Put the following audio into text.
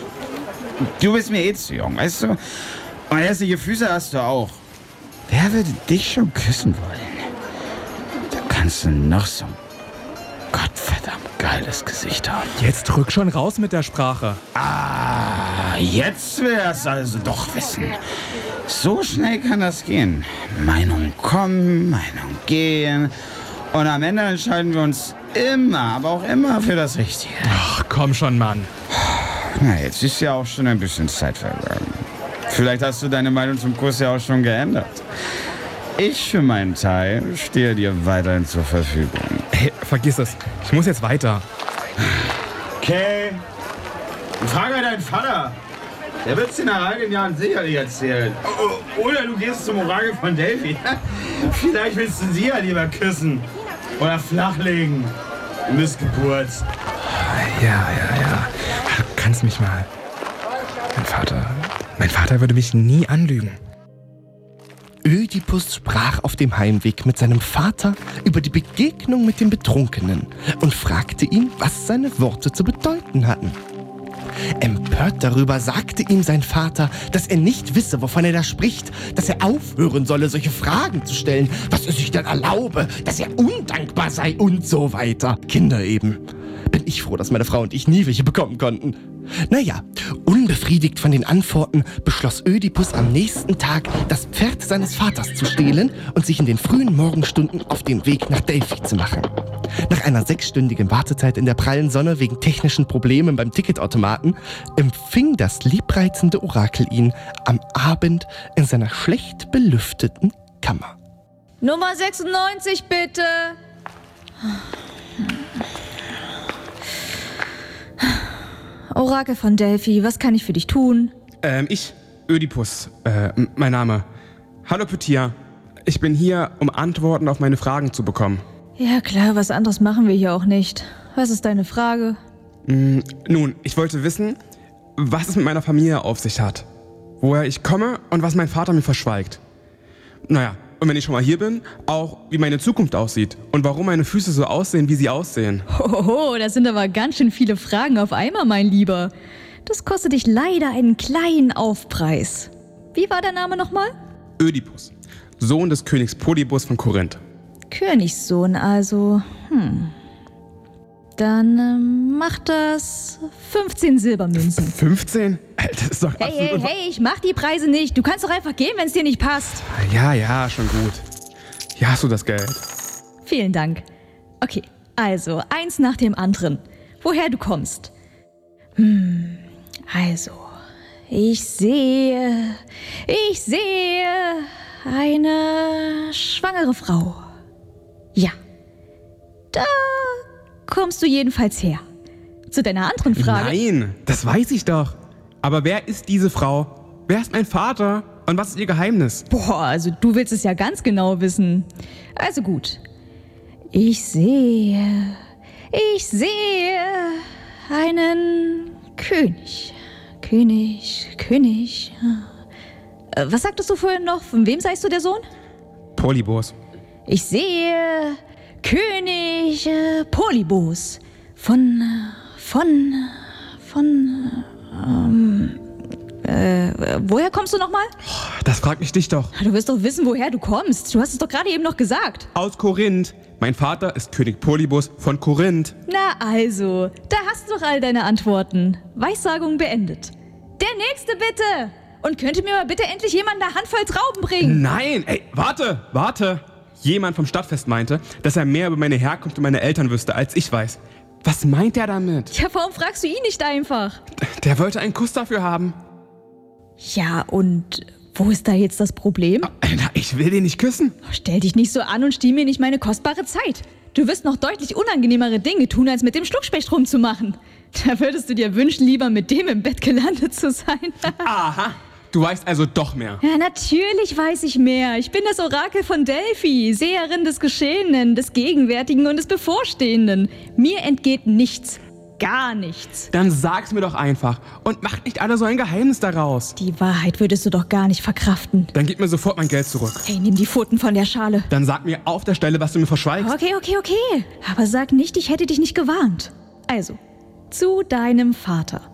Du bist mir zu jung, weißt du? Und hässliche Füße hast du auch. Wer würde dich schon küssen wollen? Da kannst du noch so ein gottverdammt geiles Gesicht haben. Jetzt rück schon raus mit der Sprache. Jetzt will er es also doch wissen. So schnell kann das gehen. Meinungen kommen, Meinungen gehen. Und am Ende entscheiden wir uns immer, aber auch immer für das Richtige. Ach, komm schon, Mann. Na, jetzt ist ja auch schon ein bisschen Zeit vergangen. Vielleicht hast du deine Meinung zum Kuss ja auch schon geändert. Ich für meinen Teil stehe dir weiterhin zur Verfügung. Hey, vergiss es. Ich muss jetzt weiter. Okay. Frage deinen Vater. Der wird es dir nach all den Jahren sicherlich erzählen. Oder du gehst zum Orakel von Delphi. Vielleicht willst du sie ja lieber küssen. Oder flachlegen. Missgeburt. Ja. Du kannst mich mal. Mein Vater würde mich nie anlügen. Ödipus sprach auf dem Heimweg mit seinem Vater über die Begegnung mit dem Betrunkenen und fragte ihn, was seine Worte zu bedeuten hatten. Empört darüber sagte ihm sein Vater, dass er nicht wisse, wovon er da spricht, dass er aufhören solle, solche Fragen zu stellen, was er sich denn erlaube, dass er undankbar sei und so weiter. Kinder eben. Bin ich froh, dass meine Frau und ich nie welche bekommen konnten. Naja, unbefriedigt von den Antworten beschloss Ödipus am nächsten Tag, das Pferd seines Vaters zu stehlen und sich in den frühen Morgenstunden auf den Weg nach Delphi zu machen. Nach einer 6-stündigen Wartezeit in der prallen Sonne wegen technischen Problemen beim Ticketautomaten empfing das liebreizende Orakel ihn am Abend in seiner schlecht belüfteten Kammer. Nummer 96, bitte. Orakel von Delphi, was kann ich für dich tun? Ödipus, mein Name. Hallo Pythia, ich bin hier, um Antworten auf meine Fragen zu bekommen. Ja klar, was anderes machen wir hier auch nicht. Was ist deine Frage? Nun, ich wollte wissen, was es mit meiner Familie auf sich hat. Woher ich komme und was mein Vater mir verschweigt. Naja, und wenn ich schon mal hier bin, auch wie meine Zukunft aussieht und warum meine Füße so aussehen, wie sie aussehen. Hoho, das sind aber ganz schön viele Fragen auf einmal, mein Lieber. Das kostet dich leider einen kleinen Aufpreis. Wie war der Name nochmal? Ödipus, Sohn des Königs Polybos von Korinth. Königssohn also. Dann macht das 15 Silbermünzen. 15? Das ist doch absolut... Hey, ich mach die Preise nicht. Du kannst doch einfach gehen, wenn es dir nicht passt. Ja, schon gut. Hier hast du das Geld. Vielen Dank. Okay, also, eins nach dem anderen. Woher du kommst? Also, ich sehe eine schwangere Frau. Ja, da kommst du jedenfalls her. Zu deiner anderen Frage. Nein, das weiß ich doch. Aber wer ist diese Frau? Wer ist mein Vater? Und was ist ihr Geheimnis? Boah, also du willst es ja ganz genau wissen. Also gut. Ich sehe einen König. Was sagtest du vorhin noch? Von wem seist du der Sohn? Polybos. Ich sehe König Polybos. Woher kommst du nochmal? Das fragt mich dich doch. Du wirst doch wissen, woher du kommst. Du hast es doch gerade eben noch gesagt. Aus Korinth. Mein Vater ist König Polybos von Korinth. Na also, da hast du doch all deine Antworten. Weissagung beendet. Der nächste bitte! Und könnte mir mal bitte endlich jemand eine Handvoll Trauben bringen? Nein, ey, warte. Jemand vom Stadtfest meinte, dass er mehr über meine Herkunft und meine Eltern wüsste, als ich weiß. Was meint er damit? Ja, warum fragst du ihn nicht einfach? Der wollte einen Kuss dafür haben. Ja, und wo ist da jetzt das Problem? Na, ich will den nicht küssen. Stell dich nicht so an und stiehl mir nicht meine kostbare Zeit. Du wirst noch deutlich unangenehmere Dinge tun, als mit dem Schluckspecht rumzumachen. Da würdest du dir wünschen, lieber mit dem im Bett gelandet zu sein. Aha, du weißt also doch mehr. Ja, natürlich weiß ich mehr. Ich bin das Orakel von Delphi, Seherin des Geschehenen, des Gegenwärtigen und des Bevorstehenden. Mir entgeht nichts. Gar nichts. Dann sag's mir doch einfach und mach nicht alle so ein Geheimnis daraus. Die Wahrheit würdest du doch gar nicht verkraften. Dann gib mir sofort mein Geld zurück. Hey, nimm die Pfoten von der Schale. Dann sag mir auf der Stelle, was du mir verschweigst. Okay. Aber sag nicht, ich hätte dich nicht gewarnt. Also, zu deinem Vater.